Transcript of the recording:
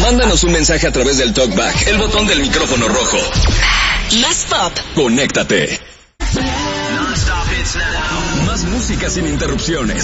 Mándanos un mensaje a través del TalkBack, el botón del micrófono rojo. Más pop. Conéctate. Más música sin interrupciones.